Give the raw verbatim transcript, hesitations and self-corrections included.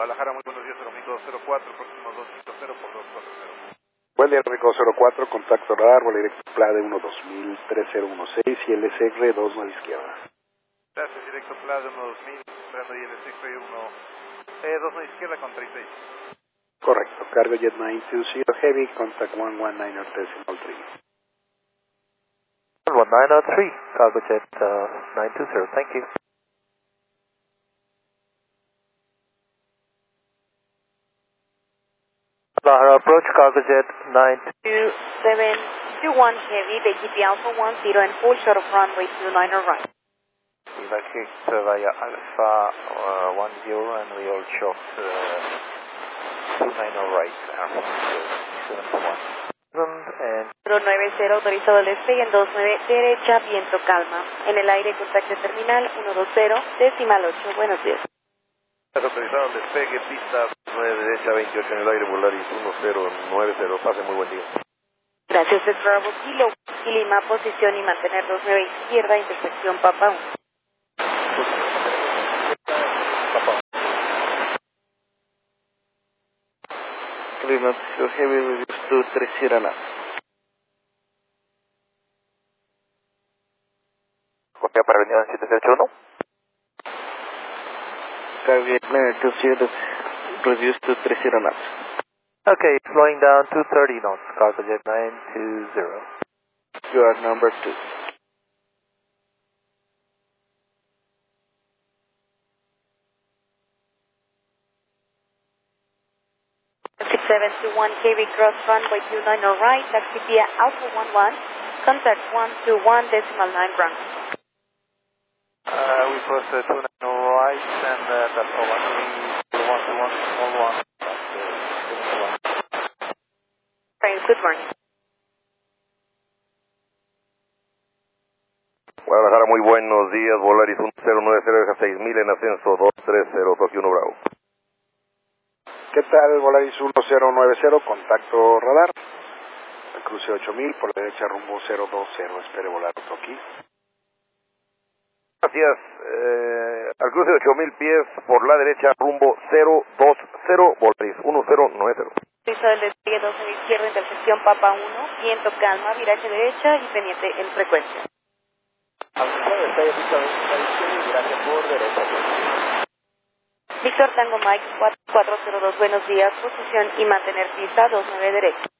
Guadalajara, muy buenos días, Aeroméxico dos cero cuatro, próximo doscientos cincuenta por dos cuatro cero. Buen día, Aeroméxico dos cero cuatro, contacto radar, vuelo directo PLA de uno dos mil, tres cero uno seis y L S R dos nueve izquierda. Gracias, directo PLA de uno dos mil, esperando y L S R uno dos nueve izquierda con treinta y seis. Correcto, cargo Jet nueve dos cero Heavy, contact one one nine zero decimal three. one nine zero three, cargo jet uh, nine two zero, thank you. Guadalajara approach, cargo jet nine two seven two one Heavy, they keep the Alpha one zero and full short of runway two nine right. Evacuate uh, via Alpha uh, one zero and we all short uh, two nine right, Alpha seven one. And cero nueve cero, autorizado el despegue en dos nueve, derecha, viento calma. En el aire, contacto terminal uno dos cero, decimal ocho, buenos días. Autorizado el despegue, pista nueve derecha, veintiocho en el aire, Volaris uno cero nueve cero, pase muy buen día. Gracias, es Bravo Kilo, Lima, posición y mantener dos nueve izquierda, intersección Papa uno. Lima, Heavy, reduce to three zero knots. Copia para avenida siete cero ocho uno. Target nine two zero, reduce to three zero knots. Okay, slowing down to thirty knots, cargo jet nine two zero. You are number two. six seven two one Heavy, cross runway two nine right, taxi via Alpha one one, contact one two one decimal nine ground. Uh, we cross uh, two nine right and uh, that's all one three one two one all one. Friends, good morning. Guadalajara, muy buenos días, Volaris uno cero nueve cero, deja seis mil en ascenso dos tres cero, Tokio uno Bravo. ¿Qué tal, Volaris uno cero nueve cero, contacto radar, el cruce ocho mil, por la derecha rumbo cero dos cero, espere volar otro aquí. Gracias, eh, al cruce de ocho mil pies, por la derecha rumbo cero dos cero, Volaris uno cero nueve cero. Autorizado el despegue dos nueve izquierda, intersección Papa uno, viento calma, viraje derecha y pendiente en frecuencia. Gracias por derecha. Víctor Tango Mike cuatro cuatro cero dos, buenos días, posición y mantener pista dos nueve derecha.